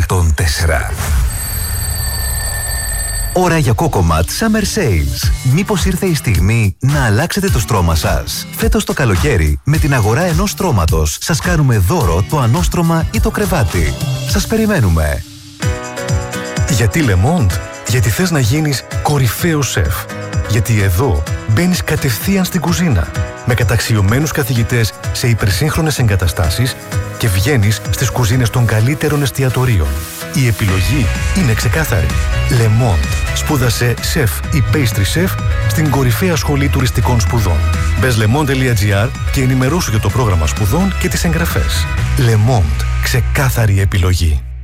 104. Ώρα για Cocomat Summer Sales. Μήπως ήρθε η στιγμή να αλλάξετε το στρώμα σας? Φέτος το καλοκαίρι, με την αγορά ενός στρώματος, σας κάνουμε δώρο το ανώστρωμα ή το κρεβάτι. Σας περιμένουμε. Γιατί Le Monde? Γιατί θες να γίνεις κορυφαίος σεφ. Γιατί εδώ μπαίνεις κατευθείαν στην κουζίνα, με καταξιωμένους καθηγητές σε υπερσύγχρονες εγκαταστάσεις και βγαίνεις στις κουζίνες των καλύτερων εστιατορίων. Η επιλογή είναι ξεκάθαρη. Le Monde. Σπούδασε σεφ ή pastry chef στην κορυφαία σχολή τουριστικών σπουδών. Μπες lemonde.gr και ενημερώσου για το πρόγραμμα σπουδών και τις εγγραφές. Le Monde. Ξεκάθαρη επιλογή.